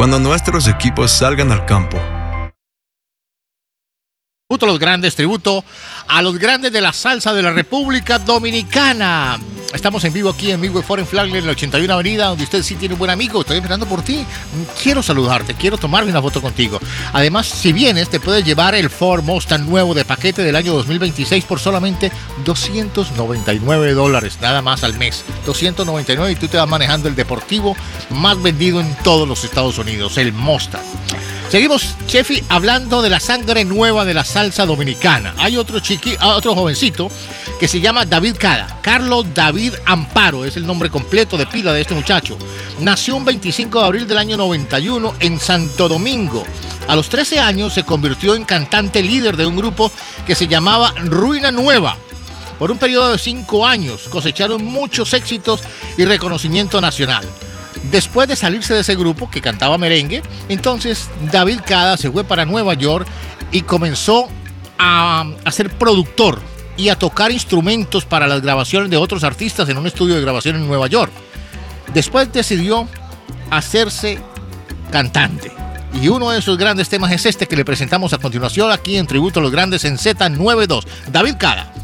cuando nuestros equipos salgan al campo. Tributo a los grandes, tributo a los grandes de la salsa de la República Dominicana. Estamos en vivo aquí en Midway Foreign Flagler en la 81 Avenida, donde usted sí tiene un buen amigo. Estoy esperando por ti. Quiero saludarte, quiero tomarme una foto contigo. Además, si vienes, te puedes llevar el Ford Mustang nuevo de paquete del año 2026 por solamente $299, nada más al mes. $299 y tú te vas manejando el deportivo más vendido en todos los Estados Unidos, el Mustang. Seguimos, Chefi, hablando de la sangre nueva de la salsa dominicana. Hay otro jovencito que se llama David Cada. Carlos David Amparo es el nombre completo de pila de este muchacho. Nació un 25 de abril del año 91 en Santo Domingo. A los 13 años se convirtió en cantante líder de un grupo que se llamaba Ruina Nueva. Por un periodo de 5 años cosecharon muchos éxitos y reconocimiento nacional. Después de salirse de ese grupo que cantaba merengue, entonces David Cada se fue para Nueva York y comenzó a ser productor y a tocar instrumentos para las grabaciones de otros artistas en un estudio de grabación en Nueva York. Después decidió hacerse cantante. Y uno de esos grandes temas es este que le presentamos a continuación aquí en Tributo a los Grandes en Z92. David Cada.